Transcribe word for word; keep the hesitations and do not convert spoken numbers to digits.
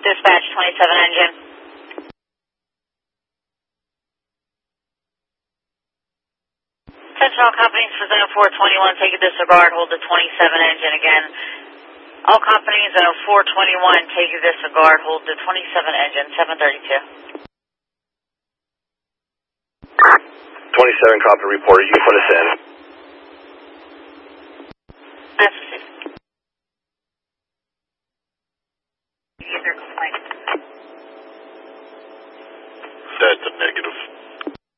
Dispatch twenty-seven engine. Attention all companies for zone four twenty-one, take a disregard, hold the twenty-seven engine again. All companies zone four twenty-one, take a disregard, hold the twenty-seven engine, seven thirty-two. twenty-seven, copy reporter, you can put us in.